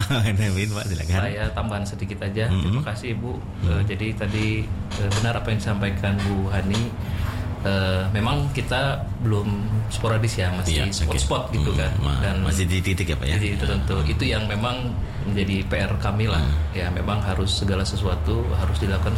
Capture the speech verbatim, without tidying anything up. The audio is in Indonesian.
Amin, Pak, silakan. Saya tambahan sedikit aja. Mm-hmm. Terima kasih Ibu. Mm-hmm. Uh, jadi tadi uh, benar apa yang disampaikan Bu Hani. Uh, memang kita belum sporadis ya, masih ya, spot-spot okay. gitu hmm, kan, dan masih di titik ya Pak ya. Jadi tertentu hmm. itu yang memang menjadi P R kami lah. Hmm. Ya memang harus segala sesuatu harus dilakukan